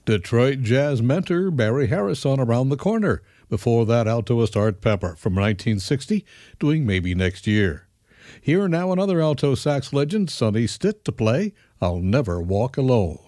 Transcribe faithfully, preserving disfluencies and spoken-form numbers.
Detroit jazz mentor Barry Harris on Around the Corner. Before that, altoist Art Pepper from nineteen sixty, doing Maybe Next Year. Here now another alto sax legend, Sonny Stitt, to play I'll Never Walk Alone.